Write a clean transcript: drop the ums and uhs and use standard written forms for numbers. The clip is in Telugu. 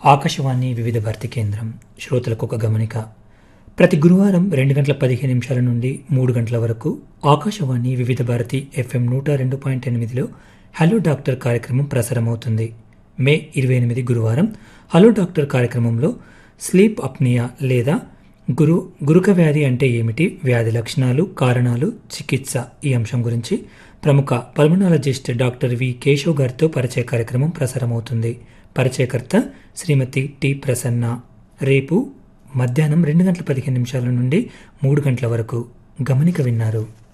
ఆకాశవాణి వివిధ భారతి కేంద్రం. శ్రోతలకు ఒక గమనిక. ప్రతి గురువారం 2:15 నుండి 3 వరకు ఆకాశవాణి వివిధ భారతి FM 102.8లో హలో డాక్టర్ కార్యక్రమం ప్రసారమవుతుంది. మే 28 గురువారం హలో డాక్టర్ కార్యక్రమంలో స్లీప్ అప్నియా లేదా గురుక వ్యాధి అంటే ఏమిటి, వ్యాధి లక్షణాలు, కారణాలు, చికిత్స ఈ అంశం గురించి ప్రముఖ పల్మనాలజిస్ట్ డాక్టర్ వి కేశవ్ గారితో పరిచయ కార్యక్రమం ప్రసారమవుతుంది. పరిచయకర్త శ్రీమతి టి ప్రసన్న. రేపు మధ్యాహ్నం 2:15 నుండి 3 వరకు గమనిక విన్నారు.